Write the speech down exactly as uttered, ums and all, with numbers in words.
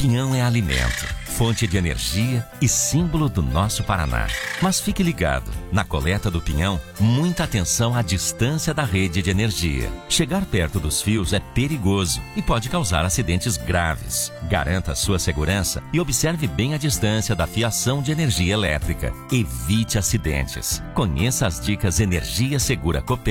pinhão é alimento, fonte de energia e símbolo do nosso Paraná. Mas fique ligado, na coleta do pinhão, muita atenção à distância da rede de energia. Chegar perto dos fios é perigoso e pode causar acidentes graves. Garanta sua segurança e observe bem a distância da fiação de energia elétrica. Evite acidentes. Conheça as dicas Energia Segura Copel